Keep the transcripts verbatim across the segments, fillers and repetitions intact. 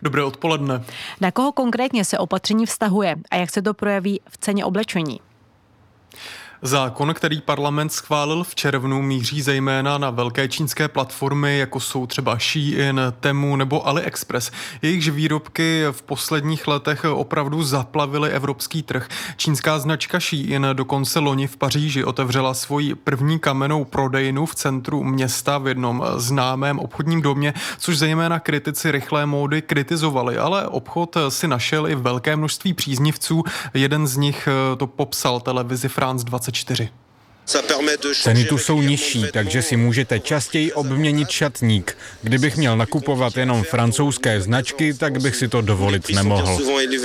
Dobré odpoledne. Na koho konkrétně se opatření vztahuje a jak se to projeví v ceně oblečení? Zákon, který parlament schválil v červnu, míří zejména na velké čínské platformy, jako jsou třeba Shein, Temu nebo AliExpress. Jejichž výrobky v posledních letech opravdu zaplavily evropský trh. Čínská značka Shein dokonce loni v Paříži otevřela svoji první kamennou prodejnu v centru města v jednom známém obchodním domě, což zejména kritici rychlé módy kritizovali, ale obchod si našel i velké množství příznivců. Jeden z nich to popsal televizi France dvacet čtyři. Ceny tu jsou nižší, takže si můžete častěji obměnit šatník. Kdybych měl nakupovat jenom francouzské značky, tak bych si to dovolit nemohl.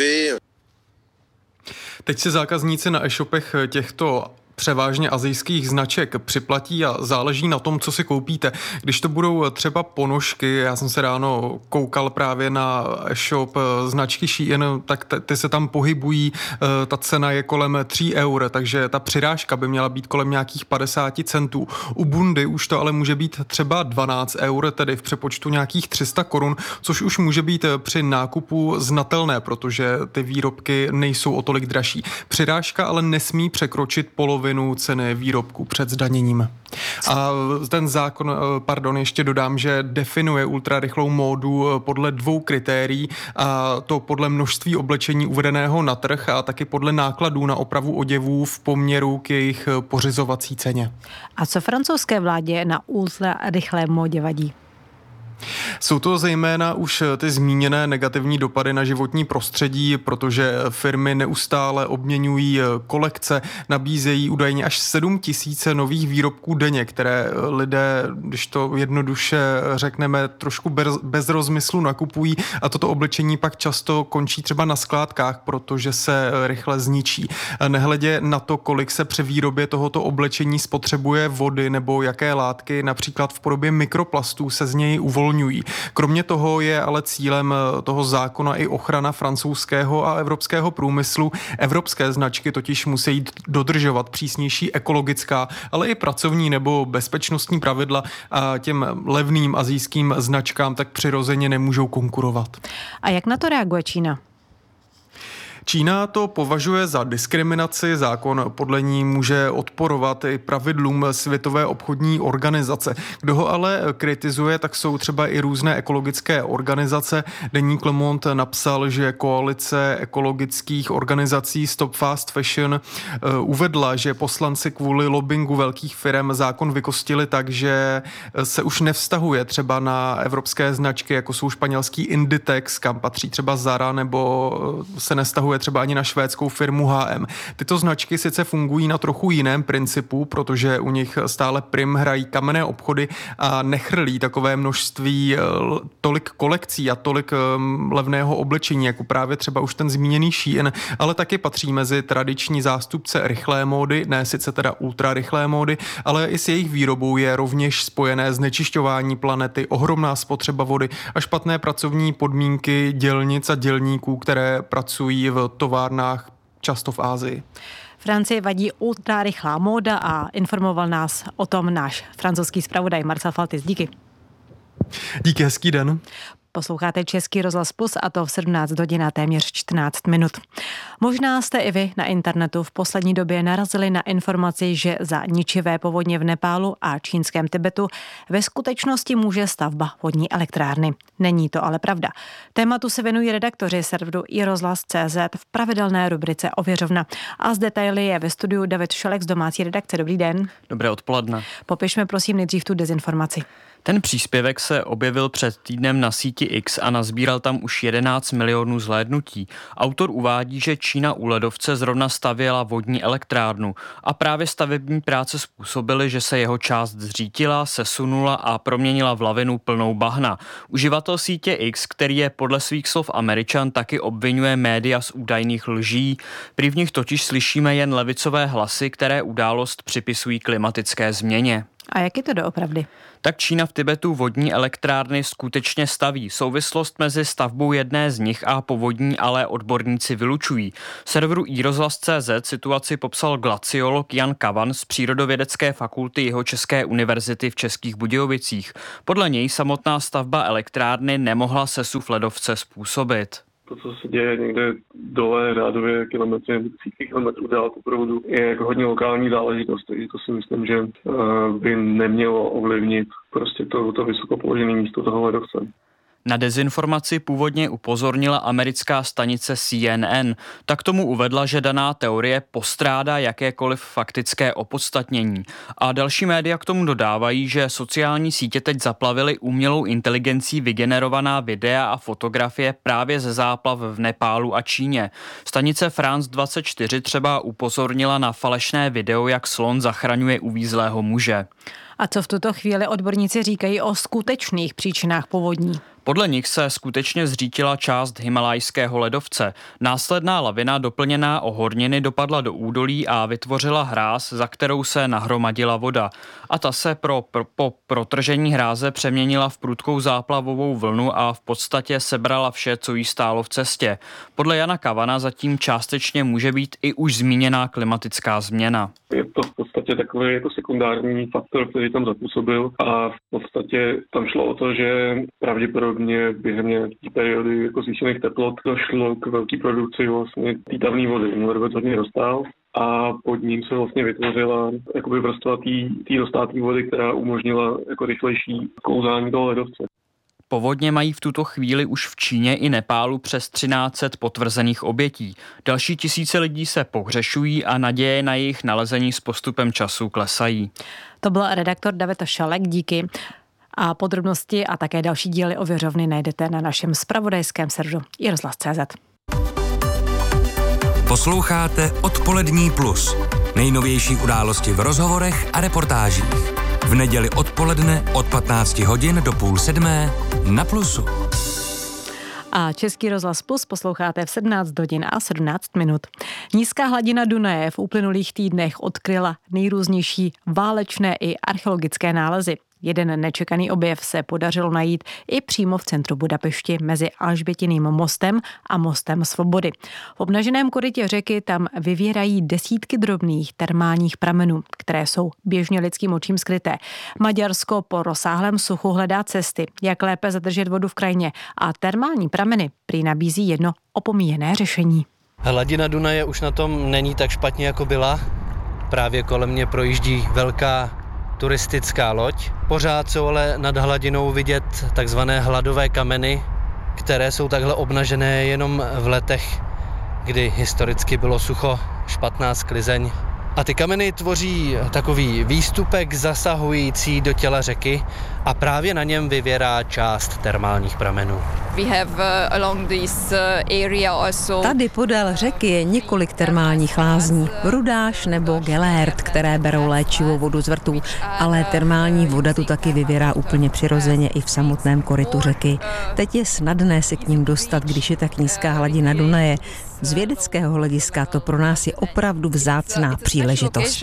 Teď si zákazníci na e-shopech těchto převážně asijských značek připlatí a záleží na tom, co si koupíte. Když to budou třeba ponožky, já jsem se ráno koukal právě na e-shop značky Shein, tak t- ty se tam pohybují, ta cena je kolem tři eur, takže ta přirážka by měla být kolem nějakých padesát centů. U bundy už to ale může být třeba dvanáct eur, tedy v přepočtu nějakých tři sta korun, což už může být při nákupu znatelné, protože ty výrobky nejsou o tolik dražší. Přirážka ale nesmí překročit polovinu ceny výrobku před zdaněním. A ten zákon, pardon, ještě dodám, že definuje ultrarychlou módu podle dvou kritérií, a to podle množství oblečení uvedeného na trh a taky podle nákladů na opravu oděvů v poměru k jejich pořizovací ceně. A co francouzské vládě na ultrarychlé módě vadí? Jsou to zejména už ty zmíněné negativní dopady na životní prostředí, protože firmy neustále obměňují kolekce, nabízejí údajně až sedm tisíc nových výrobků denně, které lidé, když to jednoduše řekneme, trošku bez, bez rozmyslu nakupují a toto oblečení pak často končí třeba na skládkách, protože se rychle zničí. Nehledě na to, kolik se při výrobě tohoto oblečení spotřebuje vody nebo jaké látky, například v podobě mikroplastů, se z něj uvolňují. Kromě toho je ale cílem toho zákona i ochrana francouzského a evropského průmyslu. Evropské značky totiž musí dodržovat přísnější ekologická, ale i pracovní nebo bezpečnostní pravidla a těm levným asijským značkám tak přirozeně nemůžou konkurovat. A jak na to reaguje Čína? Čína to považuje za diskriminaci, zákon podle ní může odporovat i pravidlům Světové obchodní organizace. Kdo ho ale kritizuje, tak jsou třeba i různé ekologické organizace. Deník Le Monde napsal, že koalice ekologických organizací Stop Fast Fashion uvedla, že poslanci kvůli lobbingu velkých firem zákon vykostili tak, že se už nevztahuje třeba na evropské značky, jako jsou španělský Inditex, kam patří třeba Zara, nebo se nestahuje třeba ani na švédskou firmu H and M. Tyto značky sice fungují na trochu jiném principu, protože u nich stále prim hrají kamenné obchody a nechrlí takové množství tolik kolekcí a tolik levného oblečení, jako právě třeba už ten zmíněný Shein, ale taky patří mezi tradiční zástupce rychlé módy, ne sice teda ultra rychlé módy, ale i s jejich výrobou je rovněž spojené znečišťování planety, ohromná spotřeba vody a špatné pracovní podmínky dělnic a dělníků, které pracují v továrnách často v Asii. Francii vadí ultrarychlá móda a informoval nás o tom náš francouzský zpravodaj Marcel Faltis. Díky. Díky, hezký den. Posloucháte Český rozhlas Plus a to v sedmnáct hodin a téměř čtrnáct minut. Možná jste i vy na internetu v poslední době narazili na informaci, že za ničivé povodně v Nepálu a čínském Tibetu ve skutečnosti může stavba vodní elektrárny. Není to ale pravda. Tématu se věnují redaktoři serveru i rozhlas tečka cé zet v pravidelné rubrice Ověřovna. A z detaily je ve studiu David Šelek z domácí redakce. Dobrý den. Dobré odpoledne. Popišme prosím nejdřív tu dezinformaci. Ten příspěvek se objevil před týdnem na síti X a nazbíral tam už jedenáct milionů zhlédnutí. Autor uvádí, že Čína u ledovce zrovna stavěla vodní elektrárnu a právě stavební práce způsobily, že se jeho část zřítila, sesunula a proměnila v lavinu plnou bahna. Uživatel sítě X, který je podle svých slov Američan, taky obvinuje média z údajných lží. Prý v nich totiž slyšíme jen levicové hlasy, které událost připisují klimatické změně. A jak je to doopravdy? Tak Čína v Tibetu vodní elektrárny skutečně staví. Souvislost mezi stavbou jedné z nich a povodní ale odborníci vylučují. Serveru iRozhlas tečka cé zet situaci popsal glaciolog Jan Kavan z Přírodovědecké fakulty Jihočeské univerzity v Českých Budějovicích. Podle něj samotná stavba elektrárny nemohla sesuv ledovce způsobit. To, co se děje někde dole řádově kilometry nebo desítky kilometrů dál od proudu, je jako hodně lokální záležitost. Takže to si myslím, že by nemělo ovlivnit prostě to, to vysoko položené místo toho ledovce. Na dezinformaci původně upozornila americká stanice C N N. Tak tomu uvedla, že daná teorie postrádá jakékoliv faktické opodstatnění. A další média k tomu dodávají, že sociální sítě teď zaplavily umělou inteligencí vygenerovaná videa a fotografie právě ze záplav v Nepálu a Číně. Stanice France dvacet čtyři třeba upozornila na falešné video, jak slon zachraňuje uvízlého muže. A co v tuto chvíli odborníci říkají o skutečných příčinách povodní? Podle nich se skutečně zřítila část himalajského ledovce. Následná lavina doplněná o horniny dopadla do údolí a vytvořila hráz, za kterou se nahromadila voda. A ta se pro, pro, po protržení hráze přeměnila v prudkou záplavovou vlnu a v podstatě sebrala vše, co jí stálo v cestě. Podle Jana Kavana zatím částečně může být i už zmíněná klimatická změna. Je to v podstatě takový jako sekundární faktor, který tam zapůsobil a v podstatě tam šlo o to, že pravděpodobně během nějaké periody jako zvýšených teplot došlo k velké produkci vlastně té tavné vody. Ledovec hodně dostal a pod ním se vlastně vytvořila jakoby vrstva té dostáté vody, která umožnila jako rychlejší klouzání toho ledovce. Povodně mají v tuto chvíli už v Číně i Nepálu přes třináct set potvrzených obětí. Další tisíce lidí se pohřešují a naděje na jejich nalezení s postupem času klesají. To byl redaktor David Šalek, díky. A podrobnosti a také další díly Ověřovny najdete na našem zpravodajském serveru iRozhlas tečka cé zet. Posloucháte Odpolední plus. Nejnovější události v rozhovorech a reportážích. V neděli odpoledne od patnácti hodin do půl sedmé na Plusu. A Český rozhlas Plus posloucháte v sedmnáct hodin a sedmnáct minut. Nízká hladina Dunaje v uplynulých týdnech odkryla nejrůznější válečné i archeologické nálezy. Jeden nečekaný objev se podařilo najít i přímo v centru Budapešti mezi Alžbětiným mostem a mostem Svobody. V obnaženém korytě řeky tam vyvěrají desítky drobných termálních pramenů, které jsou běžně lidským očím skryté. Maďarsko po rozsáhlém suchu hledá cesty, jak lépe zadržet vodu v krajině, a termální prameny prý nabízí jedno opomíjené řešení. Hladina Dunaje už na tom není tak špatně, jako byla. Právě kolem mě projíždí velká turistická loď. Pořád jsou ale nad hladinou vidět takzvané hladové kameny, které jsou takhle obnažené jenom v letech, kdy historicky bylo sucho, špatná sklizeň. A ty kameny tvoří takový výstupek zasahující do těla řeky a právě na něm vyvěrá část termálních pramenů. Tady podél řeky je několik termálních lázní, Rudáš nebo Gelert, které berou léčivou vodu z vrtů, ale termální voda tu taky vyvěrá úplně přirozeně i v samotném korytu řeky. Teď je snadné se k ním dostat, když je tak nízká hladina Dunaje. Z vědeckého hlediska to pro nás je opravdu vzácná příležitost.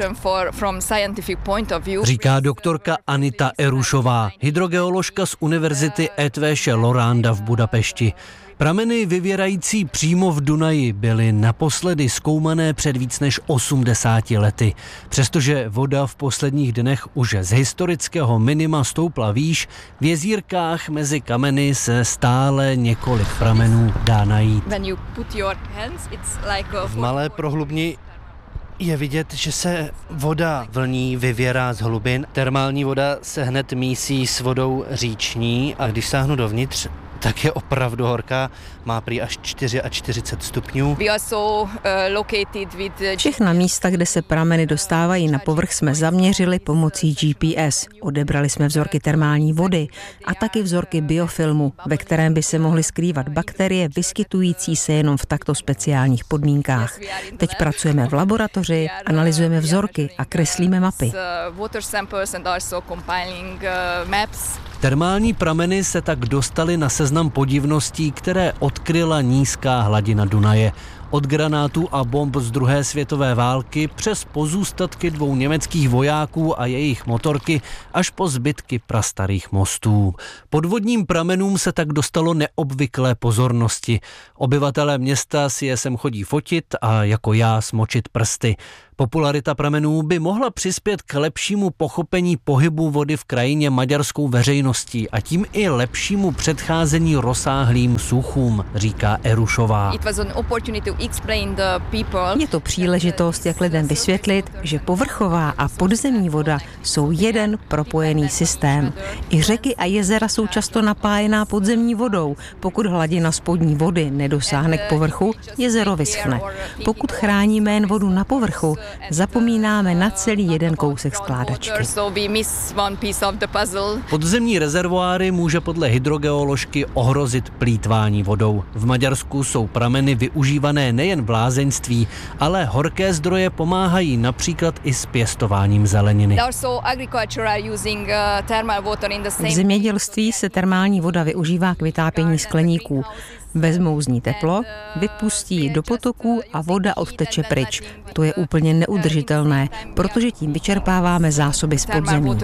Říká doktorka Anita Erušová, hydrogeoložka z univerzity Eötvös Loránd v Budapešti. Prameny vyvěrající přímo v Dunaji byly naposledy zkoumané před víc než osmdesáti lety. Přestože voda v posledních dnech už z historického minima stoupla výš, v jezírkách mezi kameny se stále několik pramenů dá najít. V malé prohlubni je vidět, že se voda vlní vyvěrá z hlubin. Termální voda se hned mísí s vodou říční a když sáhnu dovnitř, tak je opravdu horká, má prý až čtyřicet čtyři stupňů. Všechna místa, kde se prameny dostávají na povrch, jsme zaměřili pomocí G P S. Odebrali jsme vzorky termální vody a taky vzorky biofilmu, ve kterém by se mohly skrývat bakterie vyskytující se jenom v takto speciálních podmínkách. Teď pracujeme v laboratoři, analyzujeme vzorky a kreslíme mapy. Termální prameny se tak dostaly na seznam podivností, které odkryla nízká hladina Dunaje. Od granátů a bomb z druhé světové války přes pozůstatky dvou německých vojáků a jejich motorky až po zbytky prastarých mostů. Podvodním pramenům se tak dostalo neobvyklé pozornosti. Obyvatelé města si je sem chodí fotit a jako já smočit prsty. Popularita pramenů by mohla přispět k lepšímu pochopení pohybu vody v krajině maďarskou veřejností a tím i lepšímu předcházení rozsáhlým suchům, říká Erušová. Je to příležitost, jak lidem vysvětlit, že povrchová a podzemní voda jsou jeden propojený systém. I řeky a jezera jsou často napájená podzemní vodou. Pokud hladina spodní vody nedosáhne k povrchu, jezero vyschne. Pokud chráníme jen vodu na povrchu, zapomínáme na celý jeden kousek skládačky. Podzemní rezervoáry může podle hydrogeoložky ohrozit plýtvání vodou. V Maďarsku jsou prameny využívané nejen v lázeňství, ale horké zdroje pomáhají například i s pěstováním zeleniny. V zemědělství se termální voda využívá k vytápění skleníků. Vezmou z ní teplo, vypustí do potoků a voda odteče pryč. To je úplně neudržitelné, protože tím vyčerpáváme zásoby z podzemí.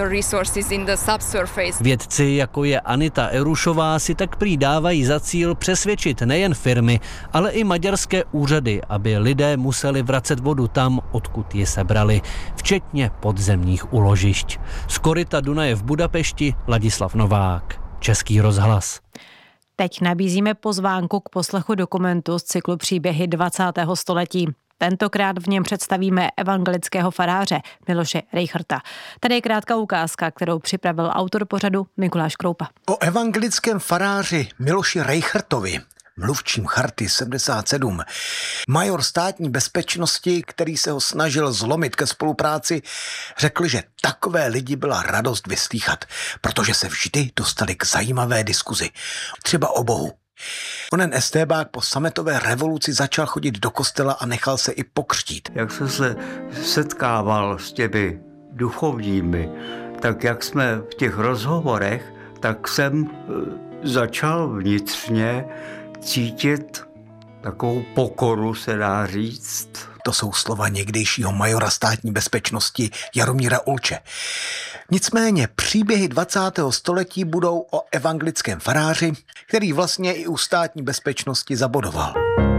Vědci, jako je Anita Erušová, si tak prý dávají za cíl přesvědčit nejen firmy, ale i maďarské úřady, aby lidé museli vracet vodu tam, odkud ji sebrali, včetně podzemních úložišť. Z koryta Dunaje v Budapešti Ladislav Novák, Český rozhlas. Teď nabízíme pozvánku k poslechu dokumentu z cyklu Příběhy dvacátého století. Tentokrát v něm představíme evangelického faráře Miloše Rejchrta. Tady je krátká ukázka, kterou připravil autor pořadu Mikuláš Kroupa. O evangelickém faráři Miloši Rejchrtovi, mluvčím Charty sedmdesát sedm, major státní bezpečnosti, který se ho snažil zlomit ke spolupráci, řekl, že takové lidi byla radost vyslýchat, protože se vždy dostali k zajímavé diskuzi, třeba o Bohu. Onen estébák po sametové revoluci začal chodit do kostela a nechal se i pokřtít. Jak jsem se setkával s těmi duchovními, tak jak jsme v těch rozhovorech, tak jsem začal vnitřně cítit takovou pokoru, se dá říct. To jsou slova někdejšího majora státní bezpečnosti Jaromíra Ulče. Nicméně příběhy dvacátého století budou o evangelickém faráři, který vlastně i u státní bezpečnosti zabodoval.